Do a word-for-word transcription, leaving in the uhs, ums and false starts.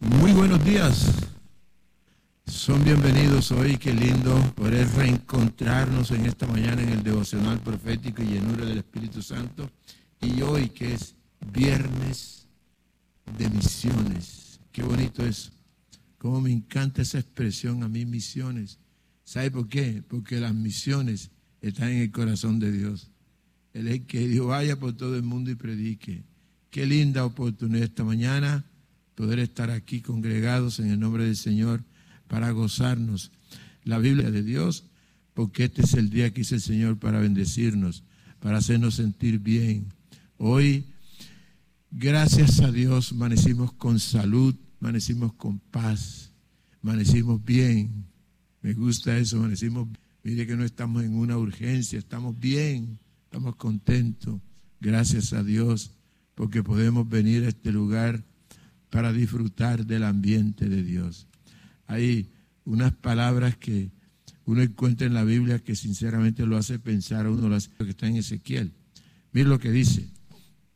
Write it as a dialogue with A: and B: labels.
A: Muy buenos días. Son bienvenidos hoy. Qué lindo poder reencontrarnos en esta mañana en el devocional profético y llenura del Espíritu Santo. Y hoy que es viernes de misiones. Qué bonito eso. Cómo me encanta esa expresión a mí, misiones. ¿Sabe por qué? Porque las misiones están en el corazón de Dios. Él es que Dios vaya por todo el mundo y predique. Qué linda oportunidad esta mañana poder estar aquí congregados en el nombre del Señor para gozarnos la Biblia de Dios, porque este es el día que hizo el Señor para bendecirnos, para hacernos sentir bien. Hoy, gracias a Dios, amanecimos con salud, amanecimos con paz, amanecimos bien. Me gusta eso, amanecimos, mire que no estamos en una urgencia, estamos bien, estamos contentos. Gracias a Dios, porque podemos venir a este lugar para disfrutar del ambiente de Dios. Hay unas palabras que uno encuentra en la Biblia que sinceramente lo hace pensar a uno, lo hace, que está en Ezequiel. Mira lo que dice.